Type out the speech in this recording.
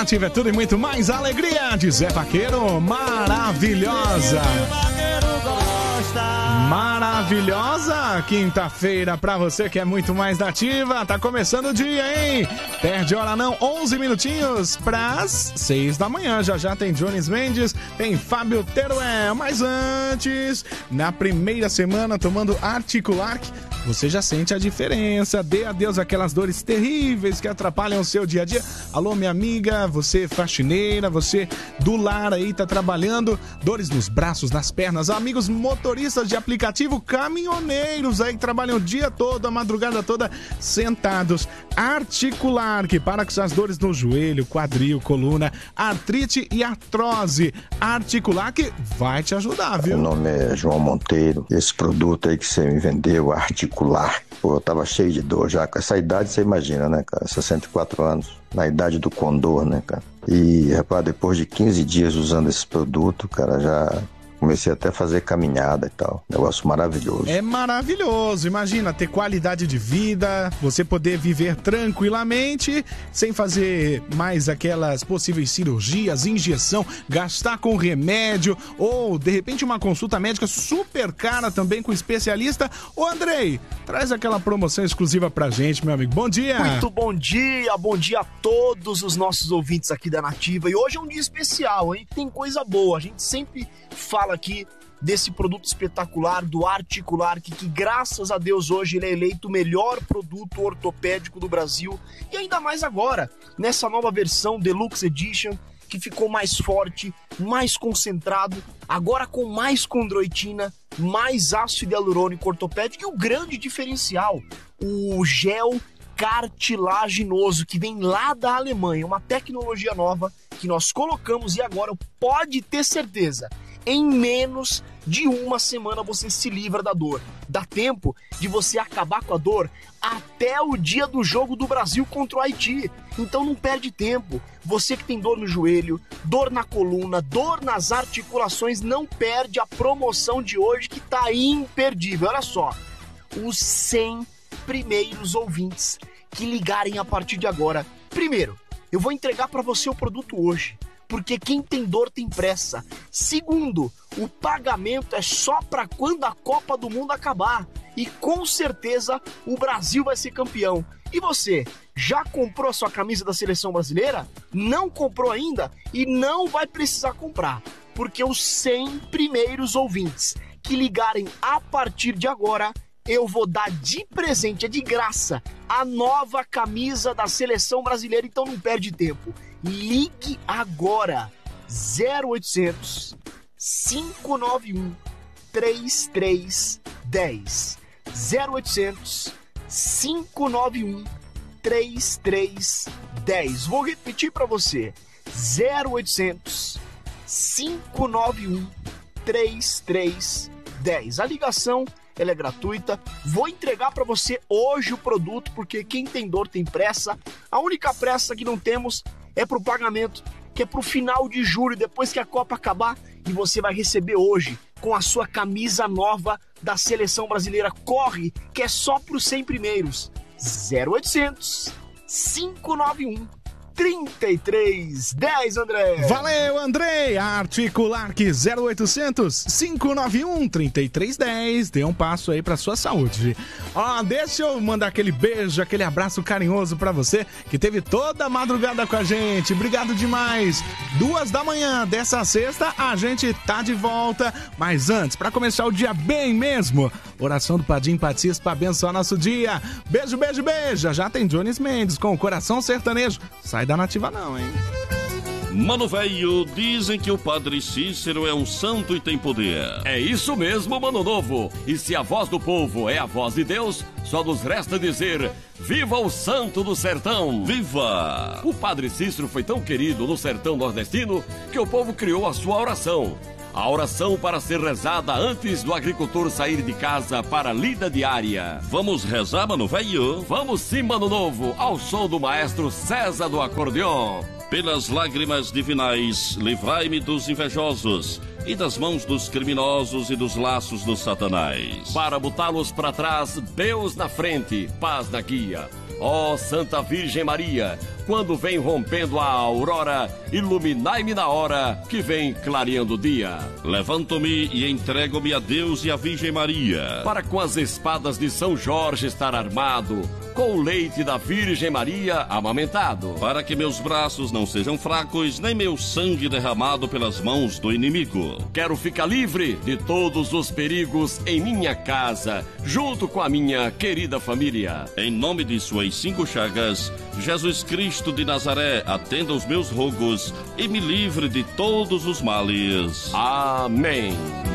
Nativa é tudo e muito mais alegria de Zé Vaqueiro, maravilhosa. Maravilhosa quinta-feira pra você que é muito mais nativa. Tá começando o dia, hein? Perde hora não, 11 minutinhos pras 6 da manhã. Já tem Jones Mendes, tem Fábio Teruel. Mas antes, na primeira semana tomando Articular, você já sente a diferença. Dê adeus àquelas dores terríveis que atrapalham o seu dia a dia. Alô, minha amiga, você faxineira, você do lar aí, tá trabalhando. Dores nos braços, nas pernas. Amigos motoristas de aplicativo, caminhoneiros aí que trabalham o dia todo, a madrugada toda, sentados. Articular, que para com essas dores no joelho, quadril, coluna, artrite e artrose. Articular que vai te ajudar, viu? O nome é João Monteiro. Esse produto aí que você me vendeu, Articular, pô, eu tava cheio de dor já. Com essa idade, você imagina, né, cara? 64 anos, na idade do condor, né, cara? E, rapaz, depois de 15 dias usando esse produto, cara, já comecei até a fazer caminhada e tal. Negócio maravilhoso. É maravilhoso. Imagina ter qualidade de vida, você poder viver tranquilamente, sem fazer mais aquelas possíveis cirurgias, injeção, gastar com remédio, ou de repente uma consulta médica super cara também com especialista. Ô Andrei, traz aquela promoção exclusiva pra gente, meu amigo. Bom dia! Muito bom dia a todos os nossos ouvintes aqui da Nativa. E hoje é um dia especial, hein? Tem coisa boa. A gente sempre fala aqui desse produto espetacular do Articular, que graças a Deus hoje ele é eleito o melhor produto ortopédico do Brasil, e ainda mais agora, nessa nova versão Deluxe Edition, que ficou mais forte, mais concentrado, agora com mais condroitina, mais ácido hialurônico ortopédico, e o grande diferencial, o gel cartilaginoso, que vem lá da Alemanha, uma tecnologia nova que nós colocamos, e agora pode ter certeza, em menos de uma semana você se livra da dor. Dá tempo de você acabar com a dor até o dia do jogo do Brasil contra o Haiti. Então não perde tempo. Você que tem dor no joelho, dor na coluna, dor nas articulações, não perde a promoção de hoje que tá imperdível. Olha só, os 100 primeiros ouvintes que ligarem a partir de agora. Primeiro, eu vou entregar para você o produto hoje, porque quem tem dor tem pressa. Segundo, o pagamento é só para quando a Copa do Mundo acabar. E com certeza o Brasil vai ser campeão. E você, já comprou a sua camisa da Seleção Brasileira? Não comprou ainda? E não vai precisar comprar, porque os 100 primeiros ouvintes que ligarem a partir de agora, eu vou dar de presente, é de graça, a nova camisa da Seleção Brasileira. Então não perde tempo. Ligue agora, 0800 591 3310. 0800 591 3310. Vou repetir para você, 0800 591 3310. A ligação, ela é gratuita. Vou entregar para você hoje o produto, porque quem tem dor tem pressa. A única pressa que não temos é pro pagamento, que é pro final de julho, depois que a Copa acabar, e você vai receber hoje com a sua camisa nova da Seleção Brasileira. Corre, que é só pros 100 primeiros. 0800 591 3310, André. Valeu, André. Articular que 0800 591 3310. Dê um passo aí pra sua saúde. Ó, deixa eu mandar aquele beijo, aquele abraço carinhoso pra você que teve toda a madrugada com a gente. Obrigado demais. 2 da manhã dessa sexta a gente tá de volta. Mas antes, pra começar o dia bem mesmo, oração do Padim Patis pra abençoar nosso dia. Beijo, beijo, beijo. Já tem Jones Mendes com o Coração Sertanejo. Sai da Nativa não, hein? Mano velho, dizem que o Padre Cícero é um santo e tem poder. É isso mesmo, mano novo. E se a voz do povo é a voz de Deus, só nos resta dizer: viva o santo do sertão! Viva! O Padre Cícero foi tão querido no sertão nordestino que o povo criou a sua oração. A oração para ser rezada antes do agricultor sair de casa para a lida diária. Vamos rezar, mano velho? Vamos sim, mano novo, ao som do maestro César do acordeon. Pelas lágrimas divinais, livrai-me dos invejosos e das mãos dos criminosos e dos laços do Satanás. Para botá-los para trás, Deus na frente, paz na guia. Ó Santa Virgem Maria, quando vem rompendo a aurora, iluminai-me na hora que vem clareando o dia. Levanto-me e entrego-me a Deus e à Virgem Maria, para com as espadas de São Jorge estar armado, com o leite da Virgem Maria amamentado, para que meus braços não sejam fracos, nem meu sangue derramado pelas mãos do inimigo. Quero ficar livre de todos os perigos em minha casa, junto com a minha querida família. Em nome de suas 5 chagas, Jesus Cristo de Nazaré, atenda os meus rogos e me livre de todos os males. Amém.